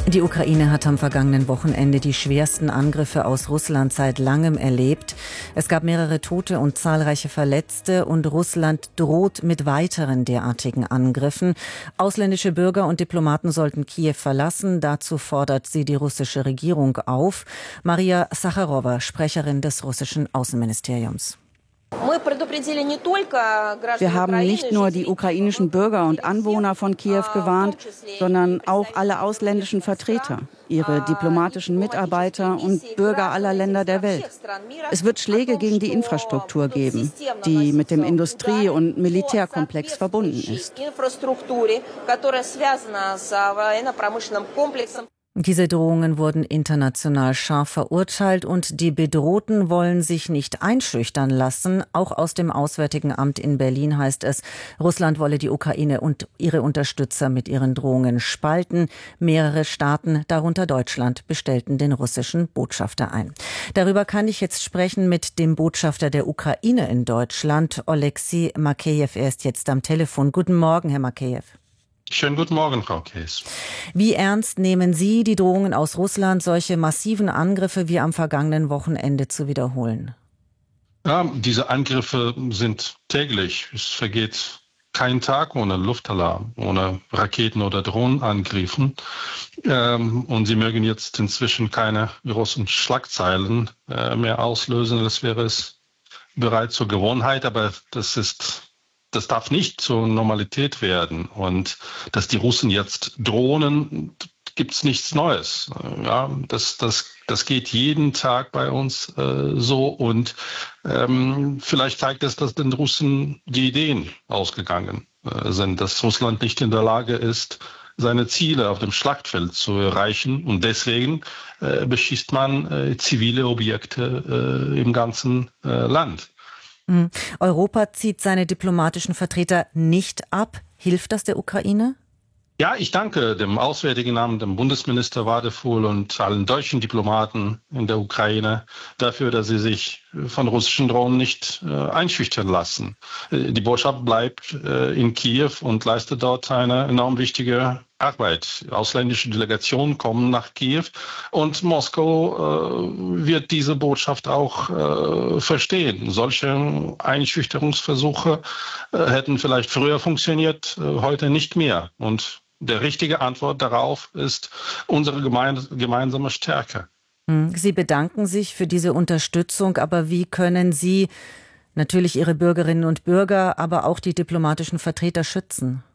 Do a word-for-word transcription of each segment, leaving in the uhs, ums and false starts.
Die Ukraine hat am vergangenen Wochenende die schwersten Angriffe aus Russland seit langem erlebt. Es gab mehrere Tote und zahlreiche Verletzte und Russland droht mit weiteren derartigen Angriffen. Ausländische Bürger und Diplomaten sollten Kiew verlassen. Dazu fordert sie die russische Regierung auf. Maria Sacharowa, Sprecherin des russischen Außenministeriums. Wir haben nicht nur die ukrainischen Bürger und Anwohner von Kiew gewarnt, sondern auch alle ausländischen Vertreter, ihre diplomatischen Mitarbeiter und Bürger aller Länder der Welt. Es wird Schläge gegen die Infrastruktur geben, die mit dem Industrie- und Militärkomplex verbunden ist. Diese Drohungen wurden international scharf verurteilt und die Bedrohten wollen sich nicht einschüchtern lassen. Auch aus dem Auswärtigen Amt in Berlin heißt es, Russland wolle die Ukraine und ihre Unterstützer mit ihren Drohungen spalten. Mehrere Staaten, darunter Deutschland, bestellten den russischen Botschafter ein. Darüber kann ich jetzt sprechen mit dem Botschafter der Ukraine in Deutschland, Oleksiy Makejew. Er ist jetzt am Telefon. Guten Morgen, Herr Makejew. Schönen guten Morgen, Frau Käs. Wie ernst nehmen Sie die Drohungen aus Russland, solche massiven Angriffe wie am vergangenen Wochenende zu wiederholen? Ja, diese Angriffe sind täglich. Es vergeht kein Tag ohne Luftalarm, ohne Raketen- oder Drohnenangriffen. Ähm, und sie mögen jetzt inzwischen keine großen Schlagzeilen äh, mehr auslösen. Das wäre es bereits zur Gewohnheit, aber das ist Das darf nicht zur Normalität werden. Und dass die Russen jetzt drohen, gibt's nichts Neues. Ja, das, das, das geht jeden Tag bei uns äh, so. Und ähm, vielleicht zeigt es, dass den Russen die Ideen ausgegangen äh, sind, dass Russland nicht in der Lage ist, seine Ziele auf dem Schlachtfeld zu erreichen. Und deswegen äh, beschießt man äh, zivile Objekte äh, im ganzen äh, Land. Europa zieht seine diplomatischen Vertreter nicht ab. Hilft das der Ukraine? Ja, ich danke dem Auswärtigen Amt, dem Bundesminister Wadefuhl und allen deutschen Diplomaten in der Ukraine dafür, dass sie sich von russischen Drohnen nicht äh, einschüchtern lassen. Die Botschaft bleibt äh, in Kiew und leistet dort eine enorm wichtige Arbeit. Ausländische Delegationen kommen nach Kiew und Moskau äh, wird diese Botschaft auch äh, verstehen. Solche Einschüchterungsversuche äh, hätten vielleicht früher funktioniert, äh, heute nicht mehr. Und der richtige Antwort darauf ist unsere gemein- gemeinsame Stärke. Sie bedanken sich für diese Unterstützung, aber wie können Sie natürlich Ihre Bürgerinnen und Bürger, aber auch die diplomatischen Vertreter schützen?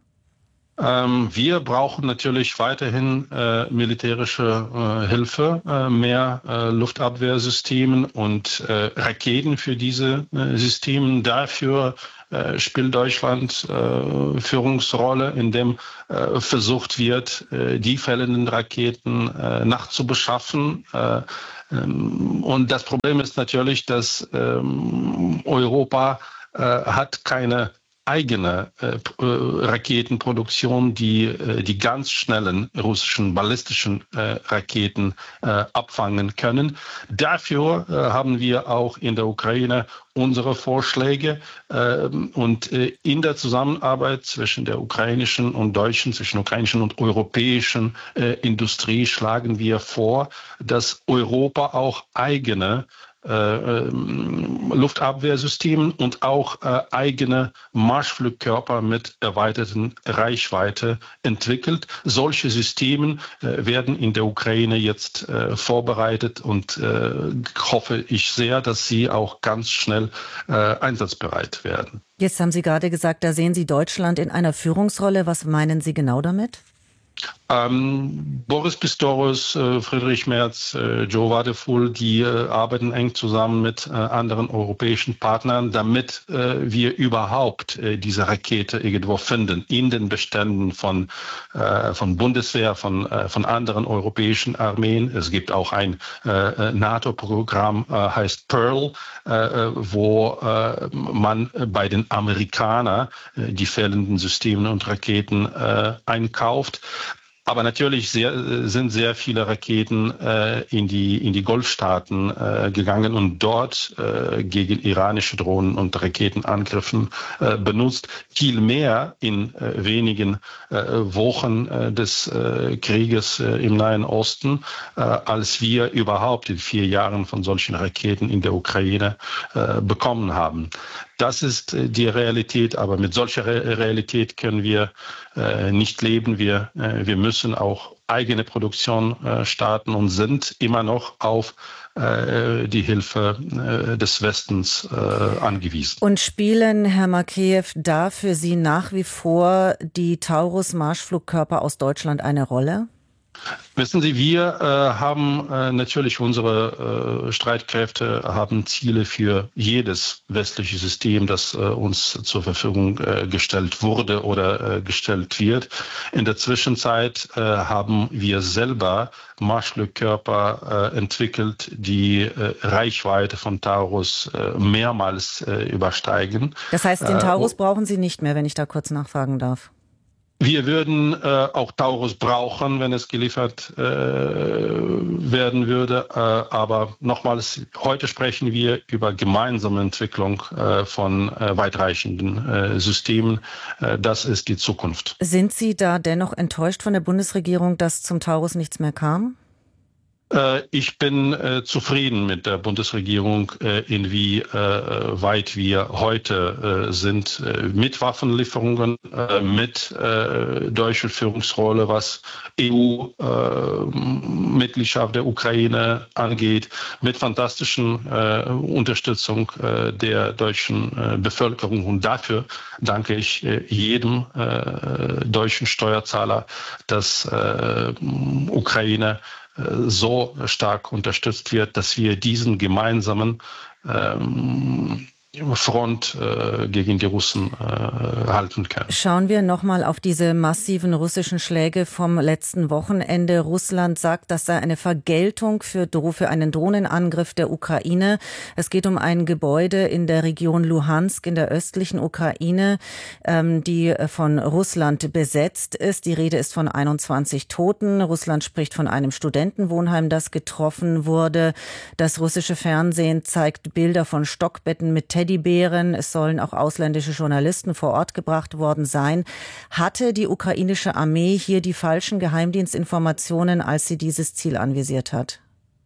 Ähm, wir brauchen natürlich weiterhin äh, militärische äh, Hilfe, äh, mehr äh, Luftabwehrsystemen und äh, Raketen für diese äh, Systeme. Dafür äh, spielt Deutschland äh, Führungsrolle, indem äh, versucht wird, äh, die fällenden Raketen äh, nachzubeschaffen. Äh, ähm, und das Problem ist natürlich, dass ähm, Europa äh, hat keine eigene äh, Raketenproduktion, die äh, die ganz schnellen russischen ballistischen äh, Raketen äh, abfangen können. Dafür äh, haben wir auch in der Ukraine unsere Vorschläge äh, und äh, in der Zusammenarbeit zwischen der ukrainischen und deutschen, zwischen ukrainischen und europäischen äh, Industrie schlagen wir vor, dass Europa auch eigene Äh, Luftabwehrsystemen und auch äh, eigene Marschflugkörper mit erweiterten Reichweite entwickelt. Solche Systeme äh, werden in der Ukraine jetzt äh, vorbereitet und äh, hoffe ich sehr, dass sie auch ganz schnell äh, einsatzbereit werden. Jetzt haben Sie gerade gesagt, da sehen Sie Deutschland in einer Führungsrolle. Was meinen Sie genau damit? Ähm, Boris Pistorius, äh, Friedrich Merz, äh, Joe Wadefuhl, die äh, arbeiten eng zusammen mit äh, anderen europäischen Partnern, damit äh, wir überhaupt äh, diese Rakete irgendwo finden in den Beständen von äh, von Bundeswehr, von äh, von anderen europäischen Armeen. Es gibt auch ein äh, NATO-Programm, äh, heißt Pearl, äh, wo äh, man bei den Amerikanern äh, die fehlenden Systeme und Raketen äh, einkauft. Aber natürlich sehr, sind sehr viele Raketen äh, in die in die Golfstaaten äh, gegangen und dort äh, gegen iranische Drohnen und Raketenangriffen äh, benutzt. Viel mehr in äh, wenigen äh, Wochen äh, des äh, Krieges äh, im Nahen Osten, äh, als wir überhaupt in vier Jahren von solchen Raketen in der Ukraine äh, bekommen haben. Das ist äh, die Realität, aber mit solcher Re- Realität können wir äh, nicht leben. Wir, äh, wir müssen auch eigene Produktion äh, starten und sind immer noch auf äh, die Hilfe äh, des Westens äh, angewiesen. Und spielen, Herr Makeyev, da für Sie nach wie vor die Taurus-Marschflugkörper aus Deutschland eine Rolle? Wissen Sie, wir äh, haben äh, natürlich unsere äh, Streitkräfte haben Ziele für jedes westliche System, das äh, uns zur Verfügung äh, gestellt wurde oder äh, gestellt wird. In der Zwischenzeit äh, haben wir selber Marschflugkörper äh, entwickelt, die äh, Reichweite von Taurus äh, mehrmals äh, übersteigen. Das heißt, den Taurus äh, brauchen Sie nicht mehr, wenn ich da kurz nachfragen darf. Wir würden äh, auch Taurus brauchen, wenn es geliefert äh, werden würde. Äh, aber nochmals, heute sprechen wir über gemeinsame Entwicklung äh, von äh, weitreichenden äh, Systemen. Äh, das ist die Zukunft. Sind Sie da dennoch enttäuscht von der Bundesregierung, dass zum Taurus nichts mehr kam? Ich bin äh, zufrieden mit der Bundesregierung, äh, in wie äh, weit wir heute äh, sind äh, mit Waffenlieferungen, äh, mit äh, deutscher Führungsrolle, was E U-Mitgliedschaft äh, der Ukraine angeht, mit fantastischen äh, Unterstützung äh, der deutschen äh, Bevölkerung. Und dafür danke ich äh, jedem äh, deutschen Steuerzahler, dass äh, Ukraine so stark unterstützt wird, dass wir diesen gemeinsamen ähm, Front äh, gegen die Russen äh, halten können. Schauen wir nochmal auf diese massiven russischen Schläge vom letzten Wochenende. Russland sagt, das sei eine Vergeltung für, für einen Drohnenangriff der Ukraine. Es geht um ein Gebäude in der Region Luhansk in der östlichen Ukraine, ähm, die von Russland besetzt ist. Die Rede ist von einundzwanzig Toten. Russland spricht von einem Studentenwohnheim, das getroffen wurde. Das russische Fernsehen zeigt Bilder von Stockbetten mit Teddybären. Es sollen auch ausländische Journalisten vor Ort gebracht worden sein. Hatte die ukrainische Armee hier die falschen Geheimdienstinformationen, als sie dieses Ziel anvisiert hat?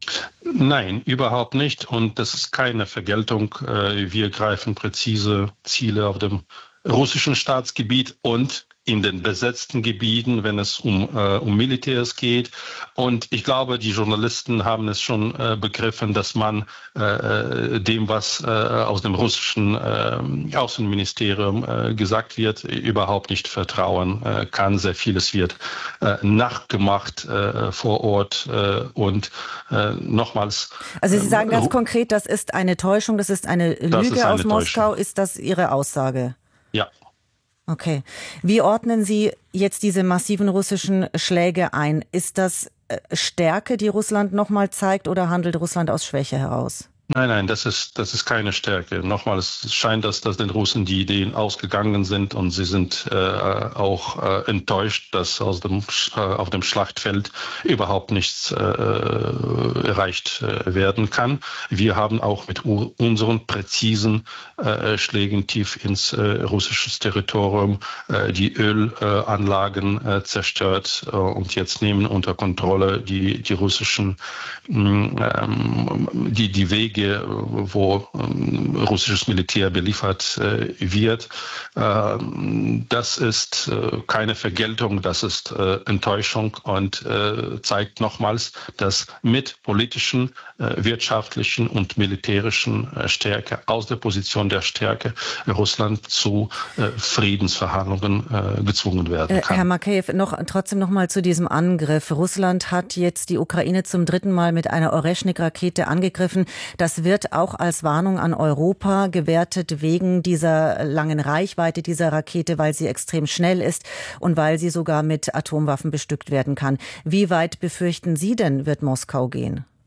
Nein, überhaupt nicht. Und das ist keine Vergeltung. Wir greifen präzise Ziele auf dem russischen Staatsgebiet und in den besetzten Gebieten, wenn es um, äh, um Militärs geht. Und ich glaube, die Journalisten haben es schon äh, begriffen, dass man äh, dem, was äh, aus dem russischen äh, Außenministerium äh, gesagt wird, überhaupt nicht vertrauen äh, kann. Sehr vieles wird äh, nachgemacht äh, vor Ort. Äh, und äh, nochmals. Also Sie sagen ganz äh, konkret, das ist eine Täuschung, das ist eine Lüge ist eine aus Moskau. Täuschung. Ist das Ihre Aussage? Ja. Okay. Wie ordnen Sie jetzt diese massiven russischen Schläge ein? Ist das Stärke, die Russland nochmal zeigt, oder handelt Russland aus Schwäche heraus? Nein, nein, das ist, das ist keine Stärke. Nochmal, es scheint, dass, dass den Russen die Ideen ausgegangen sind und sie sind äh, auch äh, enttäuscht, dass aus dem, äh, auf dem Schlachtfeld überhaupt nichts äh, erreicht äh, werden kann. Wir haben auch mit u- unseren präzisen äh, Schlägen tief ins äh, russische Territorium äh, die Ölanlagen äh, zerstört äh, und jetzt nehmen unter Kontrolle die, die russischen, mh, ähm, die, die Wege, wo ähm, russisches Militär beliefert äh, wird. Äh, das ist äh, keine Vergeltung, das ist äh, Enttäuschung und äh, zeigt nochmals, dass mit politischen, äh, wirtschaftlichen und militärischen äh, Stärke, aus der Position der Stärke, Russland zu äh, Friedensverhandlungen äh, gezwungen werden kann. Äh, Herr Makeyev, noch, trotzdem noch mal zu diesem Angriff. Russland hat jetzt die Ukraine zum dritten Mal mit einer Oreschnik-Rakete angegriffen. Das wird auch als Warnung an Europa gewertet wegen dieser langen Reichweite dieser Rakete, weil sie extrem schnell ist und weil sie sogar mit Atomwaffen bestückt werden kann. Wie weit befürchten Sie denn, wird Moskau gehen?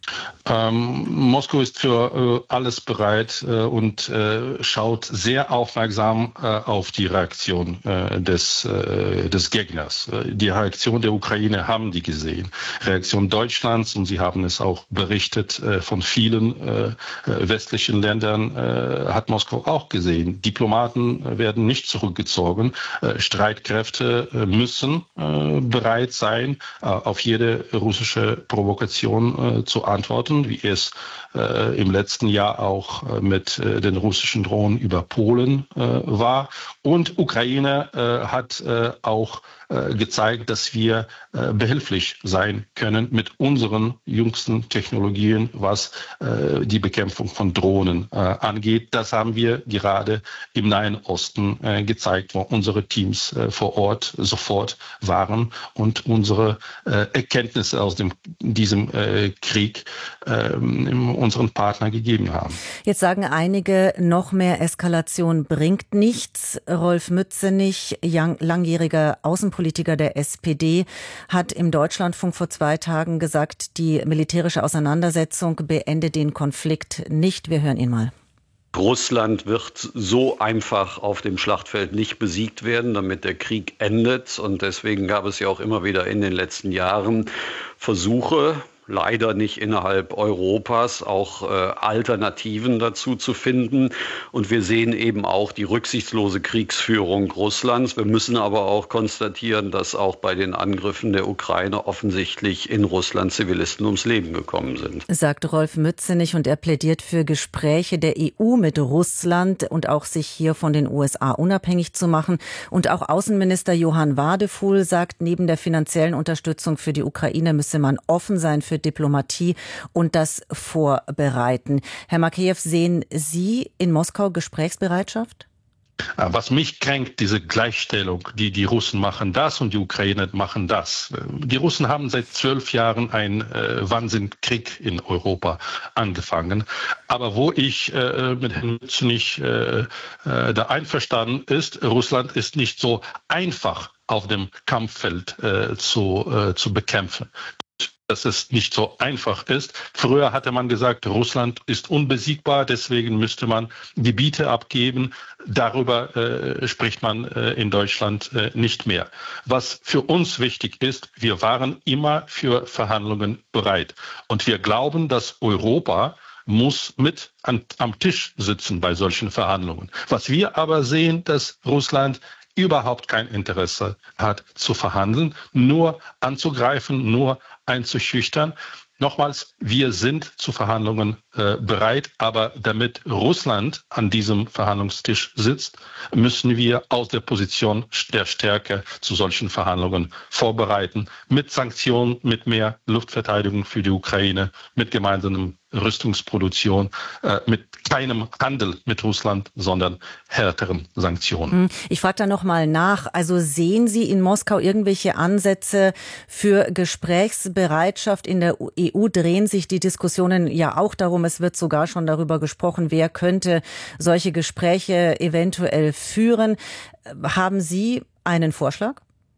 Ähm, Moskau ist für äh, alles bereit äh, und äh, schaut sehr aufmerksam äh, auf die Reaktion äh, des, äh, des Gegners. Äh, die Reaktion der Ukraine haben die gesehen. Reaktion Deutschlands, und Sie haben es auch berichtet, äh, von vielen äh, westlichen Ländern äh, hat Moskau auch gesehen. Diplomaten werden nicht zurückgezogen. Äh, Streitkräfte äh, müssen äh, bereit sein, äh, auf jede russische Provokation äh, zu antworten, wie es äh, im letzten Jahr auch äh, mit äh, den russischen Drohnen über Polen äh, war. Und Ukraine äh, hat äh, auch äh, gezeigt, dass wir äh, behilflich sein können mit unseren jüngsten Technologien, was äh, die Bekämpfung von Drohnen äh, angeht. Das haben wir gerade im Nahen Osten äh, gezeigt, wo unsere Teams äh, vor Ort sofort waren und unsere äh, Erkenntnisse aus dem, diesem äh, Krieg äh, unseren Partner gegeben haben. Jetzt sagen einige, noch mehr Eskalation bringt nichts. Rolf Mützenich, langjähriger Außenpolitiker der S P D, hat im Deutschlandfunk vor zwei Tagen gesagt, die militärische Auseinandersetzung beendet den Konflikt nicht. Wir hören ihn mal. Russland wird so einfach auf dem Schlachtfeld nicht besiegt werden, damit der Krieg endet. Und deswegen gab es ja auch immer wieder in den letzten Jahren Versuche, leider nicht innerhalb Europas, auch äh, Alternativen dazu zu finden. Und wir sehen eben auch die rücksichtslose Kriegsführung Russlands. Wir müssen aber auch konstatieren, dass auch bei den Angriffen der Ukraine offensichtlich in Russland Zivilisten ums Leben gekommen sind. Sagt Rolf Mützenich, und er plädiert für Gespräche der E U mit Russland und auch sich hier von den U S A unabhängig zu machen. Und auch Außenminister Johann Wadefuhl sagt, neben der finanziellen Unterstützung für die Ukraine müsse man offen sein für Diplomatie und das vorbereiten. Herr Makeyev, sehen Sie in Moskau Gesprächsbereitschaft? Was mich kränkt, diese Gleichstellung, die die Russen machen das und die Ukrainer machen das. Die Russen haben seit zwölf Jahren einen äh, Wahnsinnskrieg in Europa angefangen. Aber wo ich äh, mit Herrn Mützenich äh, äh, da einverstanden ist, Russland ist nicht so einfach auf dem Kampffeld äh, zu, äh, zu bekämpfen. Dass es nicht so einfach ist. Früher hatte man gesagt, Russland ist unbesiegbar, deswegen müsste man Gebiete abgeben. Darüber äh, spricht man äh, in Deutschland äh, nicht mehr. Was für uns wichtig ist, wir waren immer für Verhandlungen bereit. Und wir glauben, dass Europa muss mit an, am Tisch sitzen bei solchen Verhandlungen. Was wir aber sehen, dass Russland überhaupt kein Interesse hat zu verhandeln, nur anzugreifen, nur einzuschüchtern. Nochmals, wir sind zu Verhandlungen äh, bereit, aber damit Russland an diesem Verhandlungstisch sitzt, müssen wir aus der Position der Stärke zu solchen Verhandlungen vorbereiten, mit Sanktionen, mit mehr Luftverteidigung für die Ukraine, mit gemeinsamen Rüstungsproduktion, äh, mit keinem Handel mit Russland, sondern härteren Sanktionen. Ich frage da noch mal nach. Also sehen Sie in Moskau irgendwelche Ansätze für Gesprächsbereitschaft in der E U? Drehen sich die Diskussionen ja auch darum. Es wird sogar schon darüber gesprochen, wer könnte solche Gespräche eventuell führen. Haben Sie einen Vorschlag?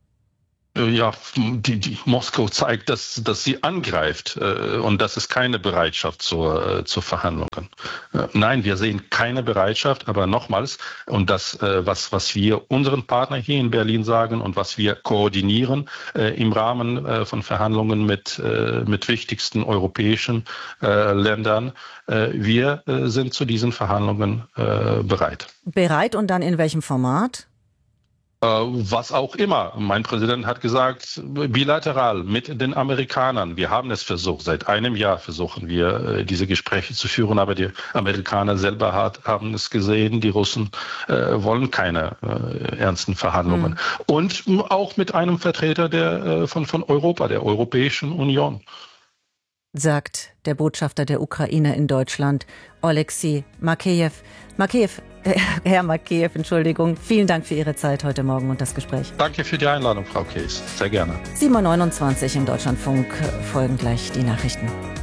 Ja, die, die Moskau zeigt, dass, dass sie angreift äh, und das ist keine Bereitschaft zur, äh, zur Verhandlungen. Äh, nein, wir sehen keine Bereitschaft, aber nochmals, und das, äh, was, was wir unseren Partnern hier in Berlin sagen und was wir koordinieren äh, im Rahmen äh, von Verhandlungen mit, äh, mit wichtigsten europäischen äh, Ländern, äh, wir äh, sind zu diesen Verhandlungen äh, bereit. Bereit und dann in welchem Format? Was auch immer. Mein Präsident hat gesagt, bilateral mit den Amerikanern. Wir haben es versucht. Seit einem Jahr versuchen wir, diese Gespräche zu führen. Aber die Amerikaner selber hat, haben es gesehen. Die Russen äh, wollen keine äh, ernsten Verhandlungen. Mhm. Und auch mit einem Vertreter der, äh, von, von Europa, der Europäischen Union. Sagt der Botschafter der Ukraine in Deutschland, Oleksiy Makeyev. Makeyev, äh, Herr Makeyev, Entschuldigung, vielen Dank für Ihre Zeit heute Morgen und das Gespräch. Danke für die Einladung, Frau Kees. Sehr gerne. sieben Uhr neunundzwanzig im Deutschlandfunk folgen gleich die Nachrichten.